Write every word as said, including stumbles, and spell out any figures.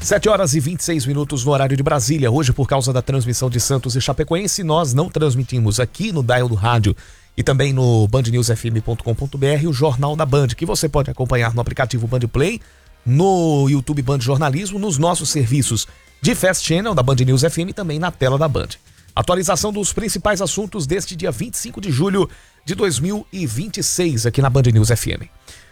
sete horas e vinte e seis minutos no horário de Brasília. Hoje, por causa da transmissão de Santos e Chapecoense, nós não transmitimos aqui no dial do rádio e também no band news f m ponto com ponto b r o Jornal da Band, que você pode acompanhar no aplicativo Band Play, no YouTube Band Jornalismo, nos nossos serviços de Fast Channel da Band News F M e também na tela da Band. Atualização dos principais assuntos deste dia vinte e cinco de julho de dois mil e vinte e seis aqui na Band News F M.